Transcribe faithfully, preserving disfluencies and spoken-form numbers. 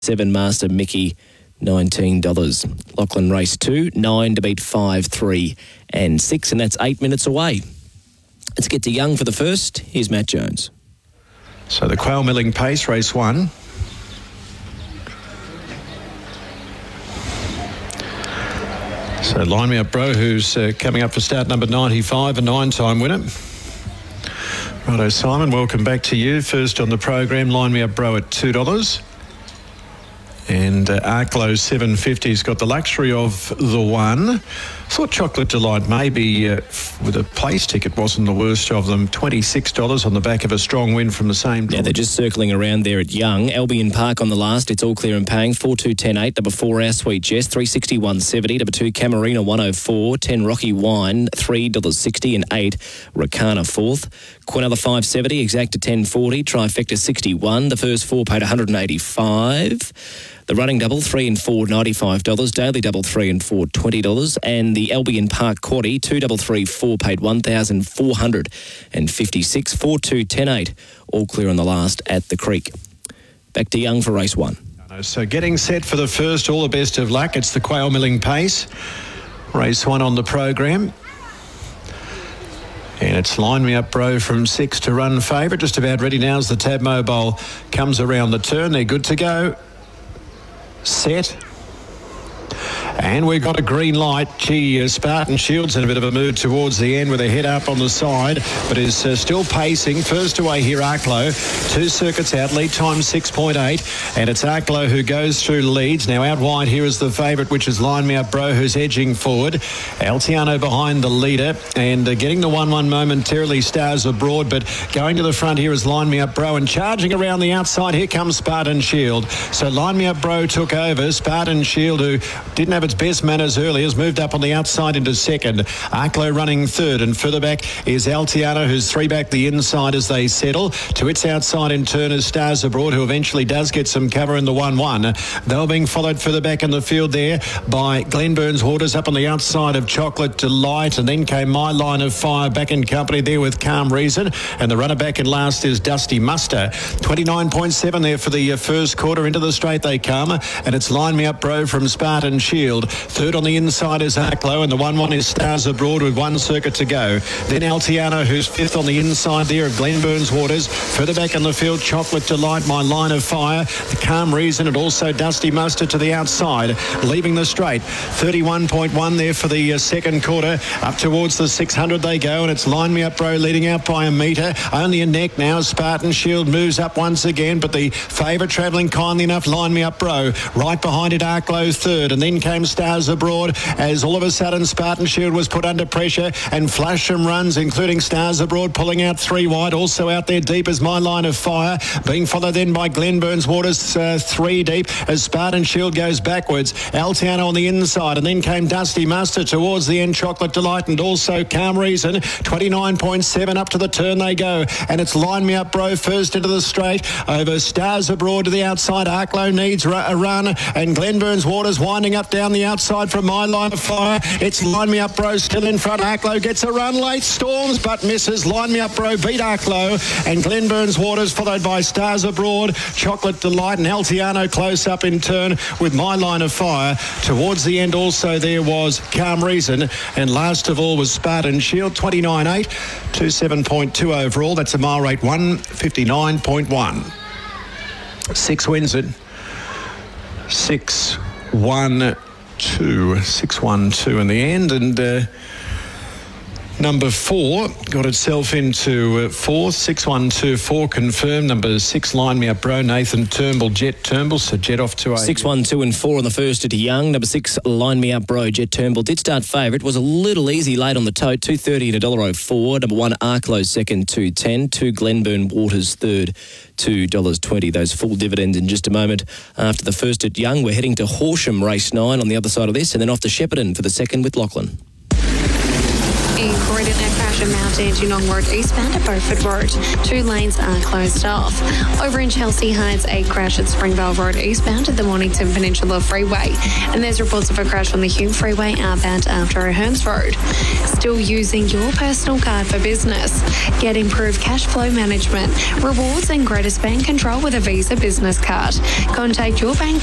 Seven Master Mickey, nineteen dollars. Lachlan race two, nine to beat five, three and six, and that's eight minutes away. Let's get to Young for the first. Here's Matt Jones. So the Quail Milling Pace, race one. So Line Me Up Bro, who's uh, coming up for start number ninety-five, a nine-time winner. Righto, Simon, welcome back to you. First on the program, Line Me Up Bro at two dollars. And uh, Arklow seven fifty's got the luxury of the one. Thought Chocolate Delight maybe uh, with a place ticket wasn't the worst of them. twenty-six dollars on the back of a strong win from the same. Yeah, they're just circling around there at Young. Albion Park on the last. It's all clear and paying. four two ten eight. Number four, Our Sweet Jess. three sixty-one seventy. Number two, Camarina one oh four. ten, Rocky Wine. three dollars sixty. And eight, Rakana fourth. Quinella five seventy. Exacta ten forty. Trifecta sixty-one. The first four paid one eighty-five. The running double, three and four, ninety-five dollars. Daily double, three and four, twenty dollars. And the Albion Park Quaddie, two double three, four paid one thousand four hundred fifty-six. four two ten eight, all clear on the last at the Creek. Back to Young for race one. So getting set for the first, all the best of luck. It's the Quail Milling Pace. Race one on the program. And it's Line Me Up Bro from six to run favourite. Just about ready now as the Tab Mobile comes around the turn. They're good to go. Set. And we've got a green light. Gee, uh, Spartan Shields in a bit of a mood towards the end with a head up on the side, but is uh, still pacing. First away here, Arklow. Two circuits out, lead time six point eight, and it's Arklow who goes through leads. Now out wide here is the favourite, which is Line Me Up Bro, who's edging forward. Altiano behind the leader, and uh, getting the one one momentarily, Stars Abroad, but going to the front here is Line Me Up Bro, and charging around the outside, here comes Spartan Shield. So Line Me Up Bro took over. Spartan Shield, who didn't have its best manners early, has moved up on the outside into second. Arklow running third, and further back is Altiano, who's three back the inside as they settle. To its outside in turn is Stars Abroad, who eventually does get some cover in the one one. They were being followed further back in the field there by Glenburns Waters up on the outside of Chocolate Delight, and then came My Line of Fire back in company there with Calm Reason, and the runner back in last is Dusty Muster. twenty-nine point seven there for the first quarter. Into the straight they come, and it's Line Me Up Bro from Spartan Shield. Third on the inside is Arklow, and the one one is Stars Abroad with one circuit to go. Then Altiano, who's fifth on the inside there of Glenburns Waters. Further back in the field, Chocolate Delight, My Line of Fire, the Calm Reason, and also Dusty Mustard to the outside, leaving the straight. thirty-one point one there for the uh, second quarter. Up towards the six hundred they go, and it's Line Me Up Bro leading out by a metre. Only a neck now. Spartan Shield moves up once again, but the favourite travelling kindly enough, Line Me Up Bro. Right behind it, Arklow third, and then came Stars Abroad as all of a sudden Spartan Shield was put under pressure and flashed some runs, including Stars Abroad pulling out three wide. Also out there deep is My Line of Fire, being followed then by Glenburns Waters uh, three deep as Spartan Shield goes backwards. Altiano on the inside, and then came Dusty Mustard towards the end, Chocolate Delight, and also Calm Reason. twenty-nine point seven up to the turn they go, and it's Line Me Up Bro first into the straight over Stars Abroad to the outside. Arklow needs a run, and Glenburns Waters winding up down the outside from My Line of Fire. It's Line Me Up Bro still in front. Arklow gets a run late, storms but misses. Line Me Up Bro beat Arklow, and Glenburns Waters followed by Stars Abroad, Chocolate Delight, and Altiano close up in turn with My Line of Fire. Towards the end also there was Calm Reason, and last of all was Spartan Shield. Twenty-nine eight, twenty-seven point two overall. That's a mile rate one fifty-nine point one. Six wins it. Six one two. Six one two in the end, and uh, number four got itself into uh, fourth. Six one two four confirmed. Number six, Line Me Up Bro, Nathan Turnbull, Jet Turnbull. So Jet off to a six one two and four on the first at Young. Number six, Line Me Up Bro, Jet Turnbull did start favourite. Was a little easy late on the tote. two thirty and a dollar oh four. Number one, Arklow second, two ten. Two, Glenburn Waters third, two dollars twenty. Those full dividends in just a moment. After the first at Young, we're heading to Horsham race nine on the other side of this, and then off to Shepparton for the second with Lachlan. A Croydon air crash at Mount Dandenong Road eastbound at Beaufort Road. Two lanes are closed off. Over in Chelsea Heights, a crash at Springvale Road eastbound at the Mornington Peninsula Freeway. And there's reports of a crash on the Hume Freeway outbound after Hearns Road. Still using your personal card for business? Get improved cash flow management, rewards and greater spend control with a Visa business card. Contact your bank